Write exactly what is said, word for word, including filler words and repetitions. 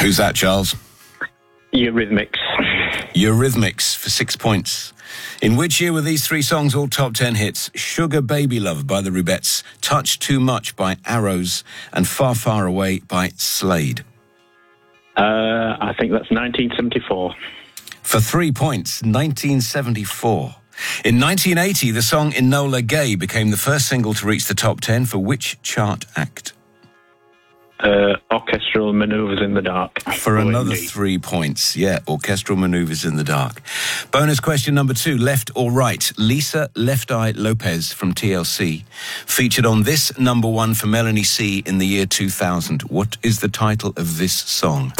Who's that, Charles? Eurythmics. Eurythmics for six points. In which year were these three songs all top ten hits? Sugar Baby Love by the Rubettes, Touch Too Much by Arrows, and Far Far Away by Slade. Uh, I think that's nineteen seventy-four. For three points, nineteen seventy-four. In nineteen eighty, the song Enola Gay became the first single to reach the top ten for which chart act? Uh, orchestral Manoeuvres in the Dark. For O M D. another three points. Yeah, Orchestral Manoeuvres in the Dark. Bonus question number two, left or right? Lisa Left Eye Lopez from T L C featured on this number one for Melanie C in the year two thousand. What is the title of this song?